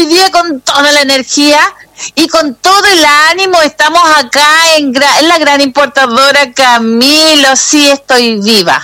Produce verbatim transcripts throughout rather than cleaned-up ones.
hoy día con toda la energía y con todo el ánimo. Estamos acá en, en la gran importadora Camilo. Sí, estoy viva.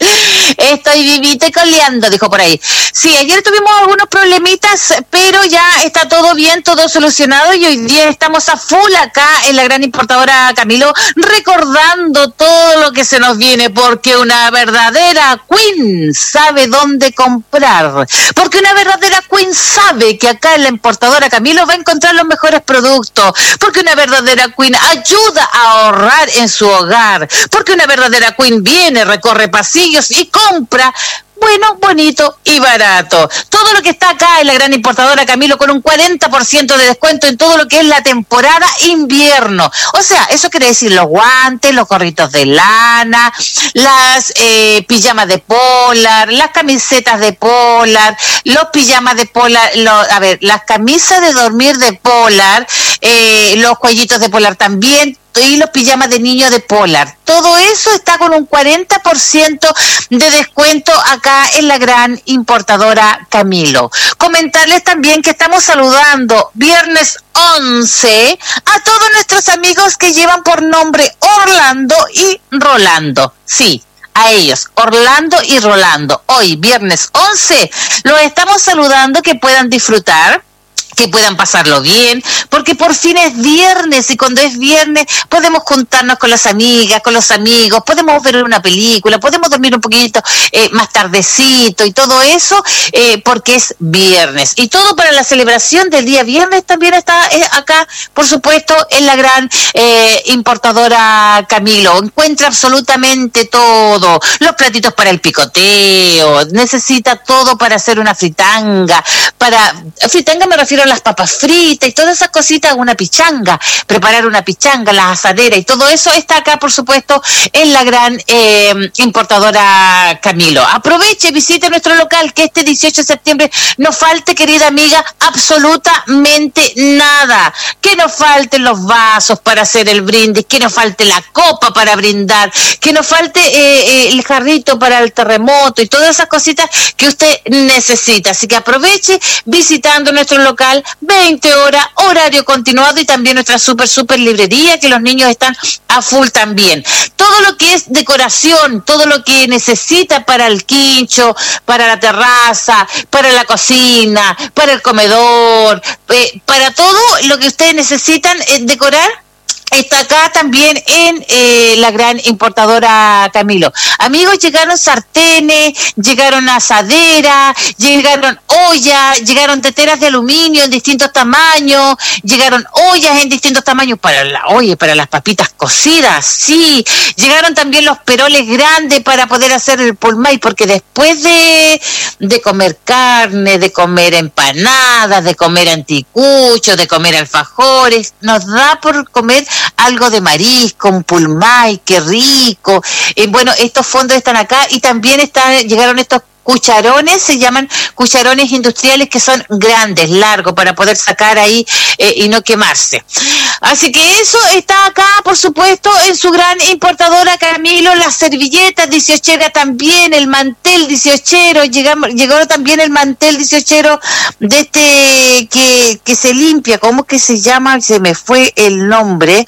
Estoy vivita y coleando, dijo por ahí. Sí, ayer tuvimos algunos problemitas, pero ya está todo bien, todo solucionado, y hoy día estamos a full acá en la gran importadora Camilo, recordando todo lo que se nos viene, porque una verdadera queen sabe dónde comprar, porque una verdadera queen sabe que acá en la importadora Camilo va a encontrar los mejores productos, porque una verdadera queen ayuda a ahorrar en su hogar, porque una verdadera queen viene, recorre pasillos y compra bueno, bonito y barato. Todo lo que está acá en la gran importadora Camilo con un cuarenta por ciento de descuento en todo lo que es la temporada invierno. O sea, eso quiere decir los guantes, los gorritos de lana, las eh, pijamas de polar, las camisetas de polar, los pijamas de polar, lo, a ver, las camisas de dormir de polar, eh, los cuellitos de polar también, y los pijamas de niño de polar. Todo eso está con un cuarenta por ciento de descuento acá en la gran importadora Camilo. Comentarles también que estamos saludando viernes once a todos nuestros amigos que llevan por nombre Orlando y Rolando. Sí, a ellos, Orlando y Rolando. Hoy, viernes once, los estamos saludando, que puedan disfrutar, que puedan pasarlo bien, porque por fin es viernes, y cuando es viernes podemos juntarnos con las amigas, con los amigos, podemos ver una película, podemos dormir un poquito eh, más tardecito y todo eso, eh, porque es viernes. Y todo para la celebración del día viernes también está eh, acá, por supuesto, en la gran eh, importadora Camilo. Encuentra absolutamente todo, los platitos para el picoteo, necesita todo para hacer una fritanga, para fritanga me refiero a las papas fritas y todas esas cositas, una pichanga, preparar una pichanga, las asaderas y todo eso está acá, por supuesto, en la gran eh, importadora Camilo. Aproveche, visite nuestro local, que este dieciocho de septiembre no falte, querida amiga, absolutamente nada. Que no falten los vasos para hacer el brindis, que no falte la copa para brindar, que no falte eh, eh, el jarrito para el terremoto y todas esas cositas que usted necesita. Así que aproveche visitando nuestro local, veinte horas, horario continuado, y también nuestra super, super librería, que los niños están a full también. Todo lo que es decoración, todo lo que necesita para el quincho, para la terraza, para la cocina, para el comedor, eh, para todo lo que ustedes necesitan eh, decorar, está acá también en eh, la gran importadora Camilo. Amigos, llegaron sartenes, llegaron asaderas, llegaron ollas, llegaron teteras de aluminio en distintos tamaños, llegaron ollas en distintos tamaños para la olla, para las papitas cocidas, sí. Llegaron también los peroles grandes para poder hacer el pulmay, porque después de, de comer carne, de comer empanadas, de comer anticuchos, de comer alfajores, nos da por comer algo de marisco, un pulmay, qué rico. Eh, bueno, estos fondos están acá, y también están, llegaron estos cucharones, se llaman cucharones industriales, que son grandes, largos, para poder sacar ahí eh, y no quemarse. Así que eso está acá, por supuesto, en su gran importadora Camilo. Las servilletas dieciocheras también, el mantel dieciochero, llegamos, llegó también el mantel dieciochero de este que, que se limpia, ¿cómo que se llama? Se me fue el nombre,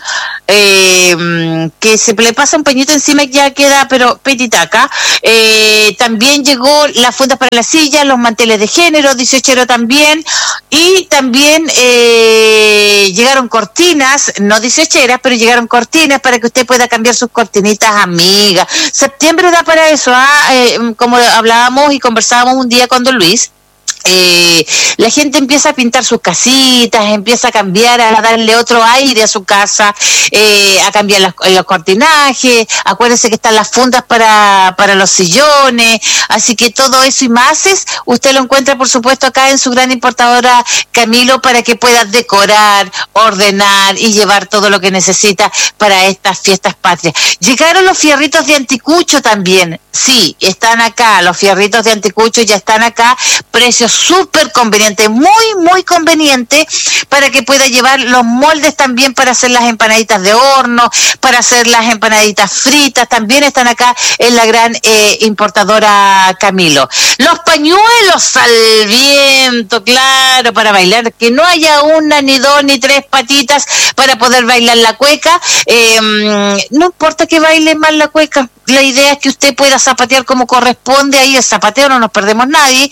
eh, que se le pasa un pañito encima y ya queda, pero petitaca. Eh, también llegó las fundas para la silla, los manteles de género, dieciochero también, y también eh, llegaron cortinas, no dieciocheras, pero llegaron cortinas para que usted pueda cambiar sus cortinitas, amigas. Septiembre da para eso, ¿ah? eh, como hablábamos y conversábamos un día con don Luis. Eh, la gente empieza a pintar sus casitas, empieza a cambiar, a darle otro aire a su casa, eh, a cambiar las, los cortinajes. Acuérdense que están las fundas para, para los sillones, así que todo eso y más es, usted lo encuentra, por supuesto, acá en su gran importadora Camilo, para que pueda decorar, ordenar y llevar todo lo que necesita para estas fiestas patrias. Llegaron los fierritos de anticucho también, sí, están acá, los fierritos de anticucho ya están acá, precios súper conveniente, muy, muy conveniente, para que pueda llevar los moldes también para hacer las empanaditas de horno, para hacer las empanaditas fritas, también están acá en la gran eh, importadora Camilo. Los pañuelos al viento, claro, para bailar, que no haya una, ni dos, ni tres patitas para poder bailar la cueca. Eh, no importa que baile mal la cueca, la idea es que usted pueda zapatear como corresponde, ahí el zapateo no nos perdemos nadie.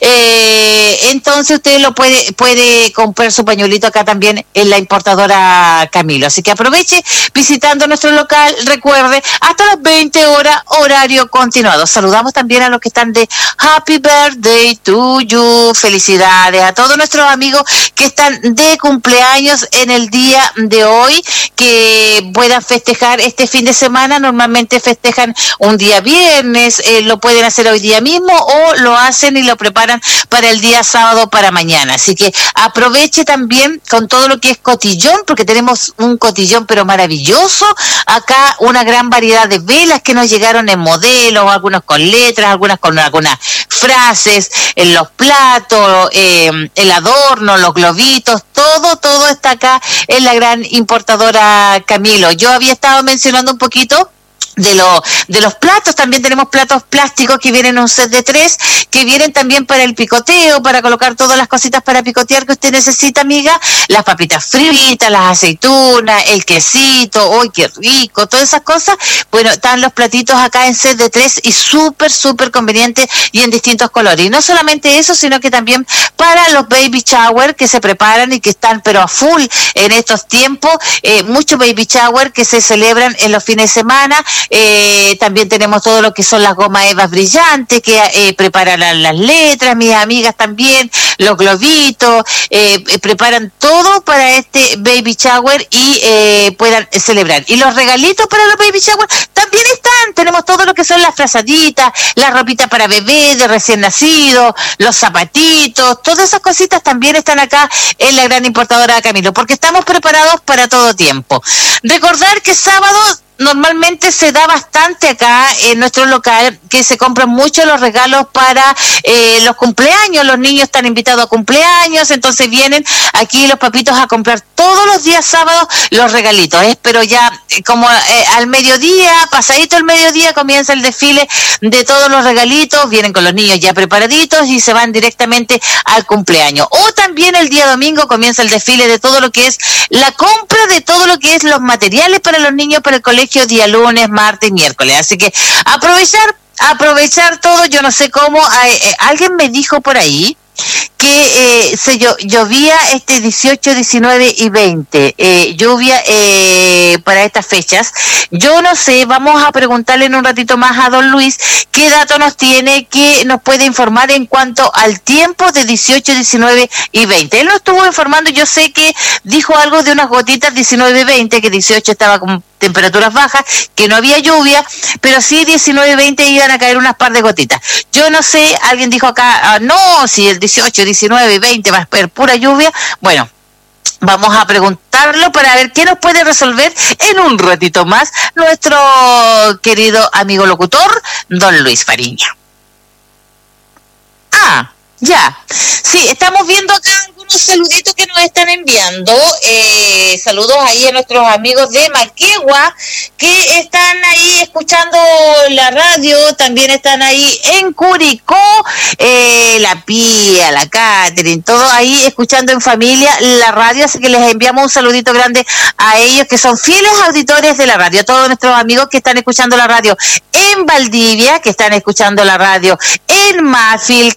Eh, entonces usted lo puede puede comprar su pañuelito acá también en la importadora Camilo. Así que aproveche visitando nuestro local, recuerde, hasta las veinte horas, horario continuado. Saludamos también a los que están de Happy Birthday to you, felicidades a todos nuestros amigos que están de cumpleaños en el día de hoy, que puedan festejar este fin de semana. Normalmente festejan un día viernes, eh, lo pueden hacer hoy día mismo o lo hacen y lo preparan para el día sábado, para mañana. Así que aproveche también con todo lo que es cotillón, porque tenemos un cotillón pero maravilloso. Acá una gran variedad de velas que nos llegaron en modelos, algunos con letras, algunas con algunas frases, en los platos, eh, el adorno, los globitos, todo, todo está acá en la gran importadora Camilo. Yo había estado mencionando un poquito de los de los platos. También tenemos platos plásticos que vienen en un set de tres, que vienen también para el picoteo, para colocar todas las cositas para picotear que usted necesita, amiga, las papitas fritas, las aceitunas, el quesito, ¡ay, qué rico! Todas esas cosas. Bueno, están los platitos acá en set de tres y súper, súper conveniente y en distintos colores. Y no solamente eso, sino que también para los baby shower que se preparan y que están pero a full en estos tiempos, eh, muchos baby shower que se celebran en los fines de semana. Eh, también tenemos todo lo que son las gomas evas brillantes que eh, preparan las letras, mis amigas también, los globitos, eh, eh, preparan todo para este baby shower y eh, puedan celebrar. Y los regalitos para los baby shower también están, tenemos todo lo que son las frazaditas, la ropita para bebé de recién nacido, los zapatitos, todas esas cositas también están acá en la gran importadora Camilo, porque estamos preparados para todo tiempo. Recordar que sábado normalmente se da bastante acá en nuestro local, que se compran mucho los regalos para eh, los cumpleaños. Los niños están invitados a cumpleaños, entonces vienen aquí los papitos a comprar todos los días sábados los regalitos, ¿eh? Pero ya eh, como eh, al mediodía, pasadito el mediodía, comienza el desfile de todos los regalitos, vienen con los niños ya preparaditos y se van directamente al cumpleaños. O también el día domingo comienza el desfile de todo lo que es la compra de todo lo que es los materiales para los niños para el colegio, día lunes, martes, miércoles. Así que aprovechar, aprovechar todo. Yo no sé cómo, eh, alguien me dijo por ahí que eh, se llo- llovía este dieciocho, diecinueve y veinte, eh, lluvia eh, para estas fechas. Yo no sé, vamos a preguntarle en un ratito más a don Luis qué dato nos tiene, que nos puede informar en cuanto al tiempo de dieciocho, diecinueve y veinte. Él nos estuvo informando, yo sé que dijo algo de unas gotitas diecinueve y veinte, que dieciocho estaba con temperaturas bajas, que no había lluvia, pero sí diecinueve y veinte iban a caer unas par de gotitas. Yo no sé, alguien dijo acá, ah, no, si el dieciocho, diecinueve y veinte va a ser pura lluvia. Bueno, vamos a preguntarlo para ver qué nos puede resolver en un ratito más nuestro querido amigo locutor, don Luis Fariña. Ah, ya. Sí, estamos viendo acá algunos saluditos que nos están enviando. Eh, saludos ahí a nuestros amigos de Maquegua que están ahí escuchando la radio. También están ahí en Curicó, eh, la Pía, la Catherine, todo ahí escuchando en familia la radio. Así que les enviamos un saludito grande a ellos, que son fieles auditores de la radio. A todos nuestros amigos que están escuchando la radio en Valdivia, que están escuchando la radio en Mafil,